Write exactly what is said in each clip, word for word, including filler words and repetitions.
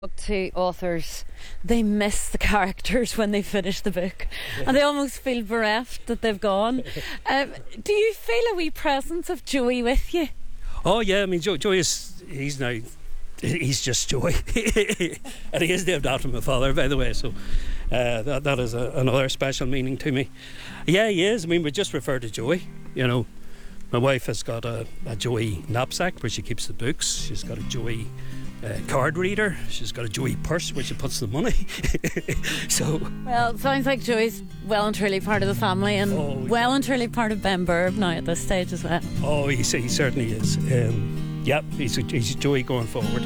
To authors, they miss the characters when they finish the book and they almost feel bereft that they've gone. Um, do you feel a wee presence of Joey with you? Oh yeah, I mean Joey, Joey is, he's now, he's just Joey. And he is named after my father, by the way, so uh, that, that is a, another special meaning to me. Yeah, he is. I mean, we just refer to Joey, you know. My wife has got a, a Joey knapsack where she keeps the books. She's got a Joey Uh, card reader. She's got a Joey purse where she puts the money. So, well, it sounds like Joey's well and truly part of the family, and oh, well yeah. and truly part of Benburb now at this stage as well. Oh, he, he certainly is. Um, yep, he's a, he's a Joey going forward.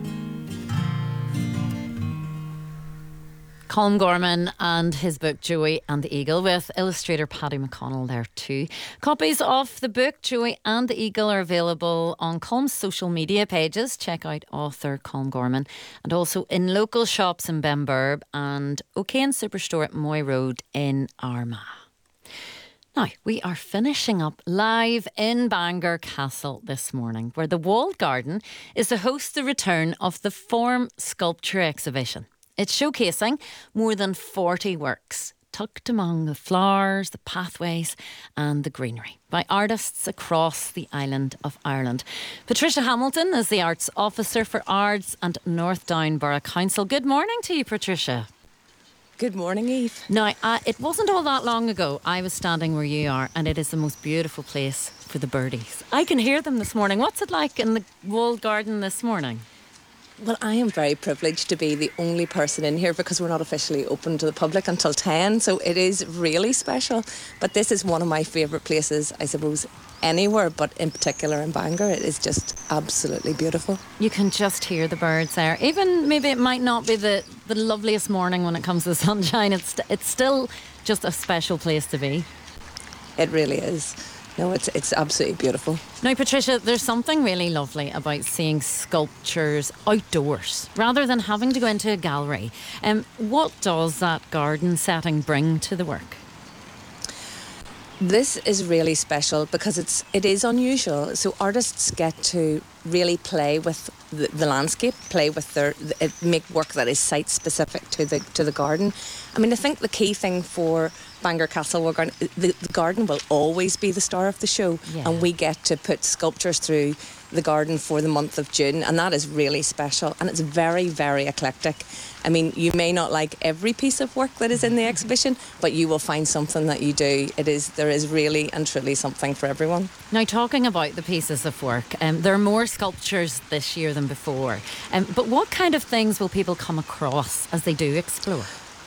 Colm Gorman and his book Joey and the Eagle, with illustrator Paddy McConnell there too. Copies of the book Joey and the Eagle are available on Colm's social media pages. Check out author Colm Gorman, and also in local shops in Benburb and O'Kane Superstore at Moy Road in Armagh. Now, we are finishing up live in Bangor Castle this morning, where the Walled Garden is to host the return of the Form Sculpture exhibition. It's showcasing more than forty works, tucked among the flowers, the pathways and the greenery, by artists across the island of Ireland. Patricia Hamilton is the Arts Officer for Ards and North Down Borough Council. Good morning to you, Patricia. Good morning, Eve. Now, uh, it wasn't all that long ago I was standing where you are, and it is the most beautiful place for the birdies. I can hear them this morning. What's it like in the Walled Garden this morning? Well, I am very privileged to be the only person in here, because we're not officially open to the public until ten, so it is really special. But this is one of my favourite places, I suppose, anywhere, but in particular in Bangor. It is just absolutely beautiful. You can just hear the birds there. Even maybe it might not be the, the loveliest morning when it comes to sunshine, it's, it's still just a special place to be. It really is. No, it's it's absolutely beautiful. Now, Patricia, there's something really lovely about seeing sculptures outdoors rather than having to go into a gallery. Um, what does that garden setting bring to the work? This is really special because it's it is unusual. So artists get to really play with the, the landscape, play with their make work that is site specific to the to the garden. I mean, I think the key thing for Bangor Castle Walled Garden, the, the garden will always be the star of the show, yeah. And we get to put sculptures through the garden for the month of June, and that is really special, and it's very, very eclectic. I mean, you may not like every piece of work that is in the exhibition, but you will find something that you do. It is there is really and truly something for everyone. Now, talking about the pieces of work, um, there are more sculptures this year than before. Um, but what kind of things will people come across as they do explore?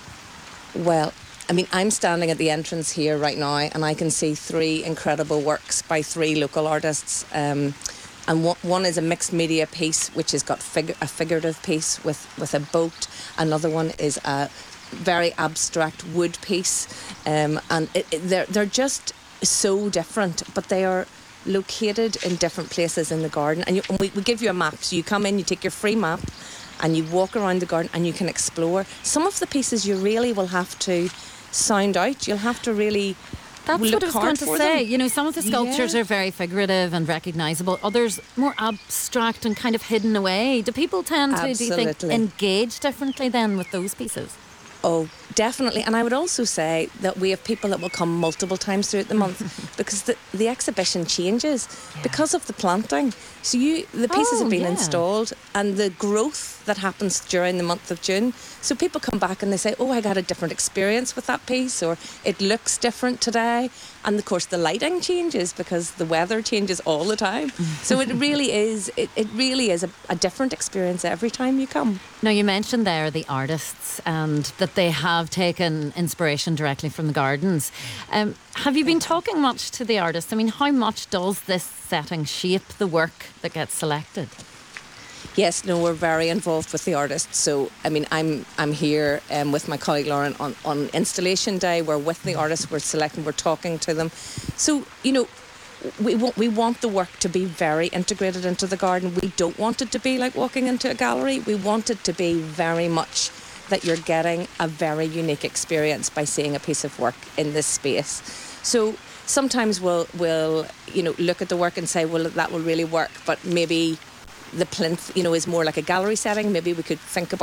Well, I mean, I'm standing at the entrance here right now, and I can see three incredible works by three local artists. Um, and one, one is a mixed media piece, which has got fig- a figurative piece with, with a boat. Another one is a very abstract wood piece. Um, and it, it, they're, they're just so different, but they are located in different places in the garden. And, you, and we, we give you a map. So you come in, you take your free map, and you walk around the garden and you can explore. Some of the pieces you really will have to sound out. You'll have to really That's look what I was hard going to for say. them. You know, some of the sculptures Yeah. are very figurative and recognisable. Others more abstract and kind of hidden away. Do people tend to, do you think, Absolutely. engage differently then with those pieces? Oh, definitely. And I would also say that we have people that will come multiple times throughout the month because the, the exhibition changes Yeah. because of the planting. So you the pieces Oh, have been yeah. installed, and the growth that happens during the month of June. So people come back and they say, oh, I got a different experience with that piece, or it looks different today. And of course the lighting changes because the weather changes all the time. So it really is it, it really is a, a different experience every time you come. Now, you mentioned there the artists and that they have taken inspiration directly from the gardens. Um, have you been talking much to the artists? I mean, how much does this setting shape the work that gets selected? Yes, no, we're very involved with the artists. So, I mean, I'm I'm here um, with my colleague Lauren on, on installation day. We're with the artists, we're selecting, we're talking to them. So, you know, we want, we want the work to be very integrated into the garden. We don't want it to be like walking into a gallery. We want it to be very much that you're getting a very unique experience by seeing a piece of work in this space. So sometimes we'll, we'll you know, look at the work and say, well, that will really work, but maybe the plinth, you know, is more like a gallery setting. Maybe we could think about